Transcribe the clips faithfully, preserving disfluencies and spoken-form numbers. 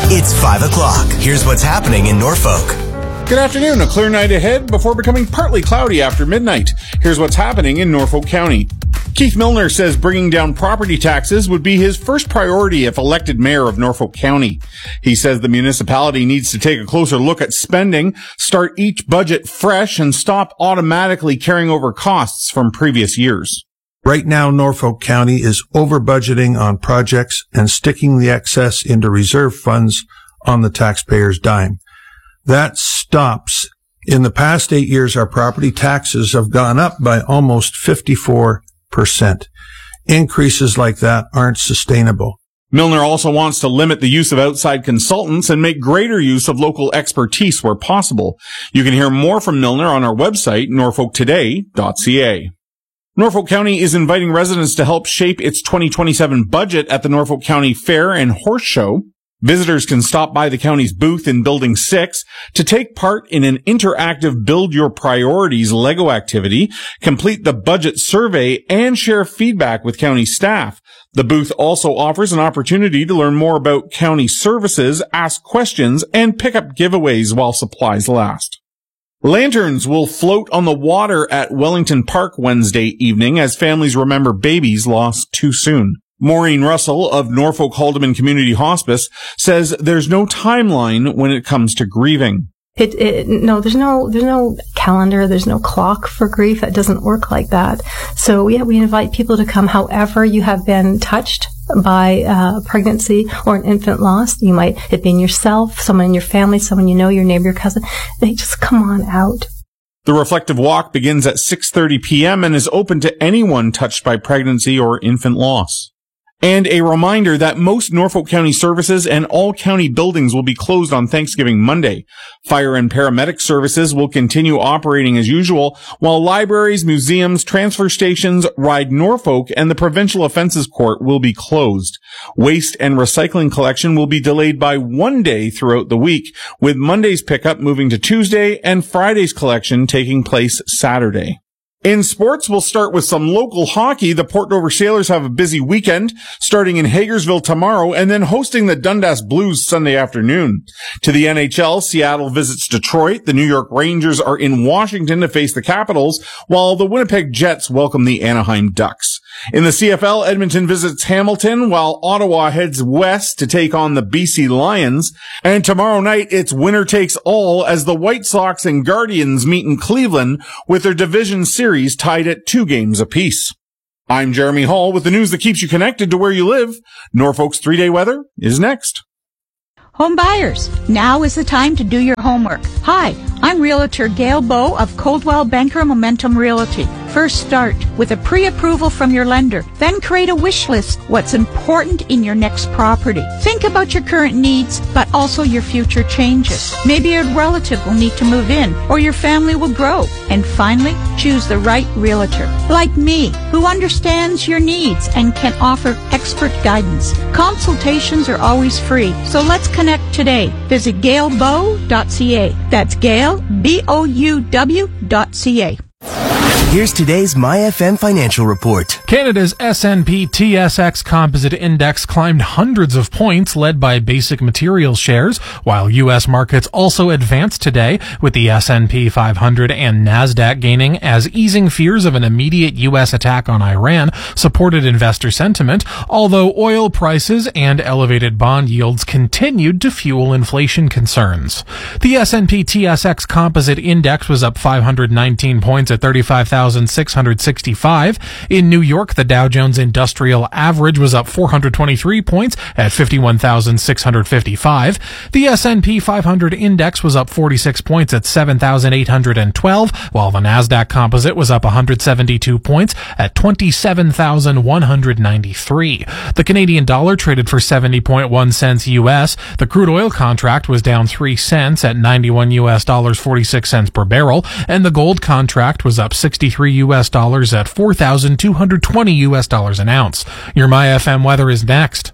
It's five o'clock. Here's what's happening in Norfolk. Good afternoon. A clear night ahead before becoming partly cloudy after midnight. Here's what's happening in Norfolk County. Keith Milner says bringing down property taxes would be his first priority if elected mayor of Norfolk County. He says the municipality needs to take a closer look at spending, start each budget fresh, and stop automatically carrying over costs from previous years. Right now, Norfolk County is over budgeting on projects and sticking the excess into reserve funds on the taxpayer's dime. That stops. In the past eight years, our property taxes have gone up by almost fifty-four percent. Increases like that aren't sustainable. Milner also wants to limit the use of outside consultants and make greater use of local expertise where possible. You can hear more from Milner on our website, norfolk today dot c a. Norfolk County is inviting residents to help shape its twenty twenty-seven budget at the Norfolk County Fair and Horse Show. Visitors can stop by the county's booth in Building six to take part in an interactive Build Your Priorities Lego activity, complete the budget survey, and share feedback with county staff. The booth also offers an opportunity to learn more about county services, ask questions, and pick up giveaways while supplies last. Lanterns will float on the water at Wellington Park Wednesday evening as families remember babies lost too soon. Maureen Russell of Norfolk Haldeman Community Hospice says there's no timeline when it comes to grieving. It, it, no, there's no, there's no calendar, there's no clock for grief. It doesn't work like that. So yeah, we invite people to come however you have been touched by uh, pregnancy or an infant loss. You might have been yourself, someone in your family, someone you know, your neighbor, your cousin. They just come on out. The Reflective Walk begins at six thirty p.m. and is open to anyone touched by pregnancy or infant loss. And a reminder that most Norfolk County services and all county buildings will be closed on Thanksgiving Monday. Fire and paramedic services will continue operating as usual, while libraries, museums, transfer stations, Ride Norfolk, and the Provincial Offences Court will be closed. Waste and recycling collection will be delayed by one day throughout the week, with Monday's pickup moving to Tuesday and Friday's collection taking place Saturday. In sports, we'll start with some local hockey. The Port Dover Sailors have a busy weekend, starting in Hagersville tomorrow and then hosting the Dundas Blues Sunday afternoon. To the N H L, Seattle visits Detroit. The New York Rangers are in Washington to face the Capitals, while the Winnipeg Jets welcome the Anaheim Ducks. In the C F L, Edmonton visits Hamilton, while Ottawa heads west to take on the B C Lions. And tomorrow night, it's winner takes all as the White Sox and Guardians meet in Cleveland with their division series tied at two games apiece. I'm Jeremy Hall with the news that keeps you connected to where you live. Norfolk's three-day weather is next. Home buyers, now is the time to do your homework. Hi, I'm Realtor Gail Bowe of Coldwell Banker Momentum Realty. First start with a pre-approval from your lender. Then create a wish list. What's important in your next property. Think about your current needs, but also your future changes. Maybe a relative will need to move in, or your family will grow. And finally, choose the right realtor. Like me, who understands your needs and can offer expert guidance. Consultations are always free, so let's connect today. Visit gail bow dot c a. That's Gail, B O U W dot C A. Here's today's My F M financial report. Canada's S and P T S X Composite Index climbed hundreds of points, led by basic materials shares, while U S markets also advanced today, with the S and P five hundred and NASDAQ gaining as easing fears of an immediate U S attack on Iran supported investor sentiment, although oil prices and elevated bond yields continued to fuel inflation concerns. The S and P T S X Composite Index was up five hundred nineteen points at thirty-five thousand six hundred sixty-five. In New York, the Dow Jones Industrial Average was up four hundred twenty-three points at fifty-one thousand six hundred fifty-five. The S and P five hundred Index was up forty-six points at seven thousand eight hundred twelve, while the NASDAQ Composite was up one hundred seventy-two points at twenty-seven thousand one hundred ninety-three. The Canadian dollar traded for seventy point one cents U S. The crude oil contract was down three cents at ninety-one U S dollars forty-six cents per barrel, and the gold contract was up sixty-three U S dollars at four thousand two hundred twenty U S dollars an ounce. Your My F M weather is next.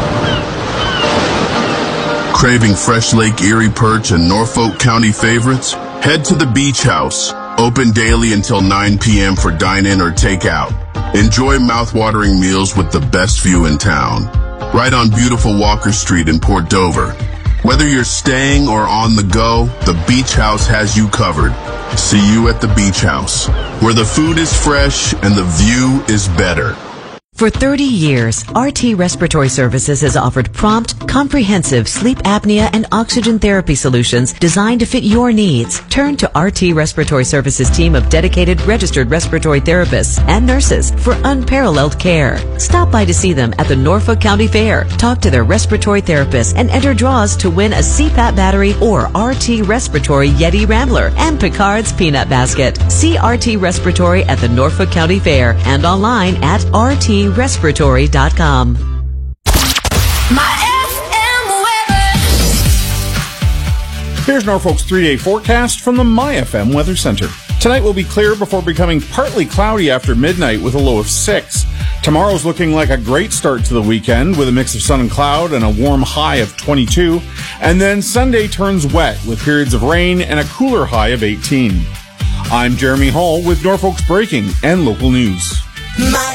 Craving fresh Lake Erie perch and Norfolk County favorites? Head to the Beach House. Open daily until nine p.m. for dine-in or takeout. Enjoy mouth-watering meals with the best view in town. Right on beautiful Walker Street in Port Dover. Whether you're staying or on the go, the Beach House has you covered. See you at the Beach House, where the food is fresh and the view is better. For thirty years, R T Respiratory Services has offered prompt, comprehensive sleep apnea and oxygen therapy solutions designed to fit your needs. Turn to R T Respiratory Services' team of dedicated registered respiratory therapists and nurses for unparalleled care. Stop by to see them at the Norfolk County Fair. Talk to their respiratory therapists and enter draws to win a C PAP battery or R T Respiratory Yeti Rambler and Picard's Peanut Basket. See R T Respiratory at the Norfolk County Fair and online at R T respiratory dot com. My F M weather. Here's Norfolk's three-day forecast from the My F M Weather Center. Tonight will be clear before becoming partly cloudy after midnight with a low of six. Tomorrow's looking like a great start to the weekend with a mix of sun and cloud and a warm high of twenty-two. And then Sunday turns wet with periods of rain and a cooler high of eighteen. I'm Jeremy Hall with Norfolk's breaking and local news. My